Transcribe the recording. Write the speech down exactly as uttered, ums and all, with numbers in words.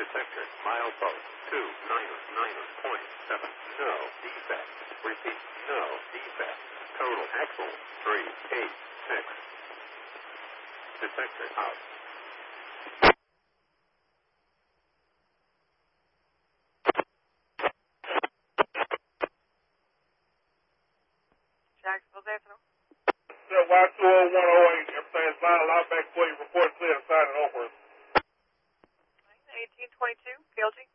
Detector, milepost, two niner niner point seven. No defect. Repeat, no defect. Total axle, three eight six. Detector out. Jacksonville, National. Y two oh one oh eight, everything is fine. Allow back for you. Report clear and sign it over. eighteen twenty-two, P L G.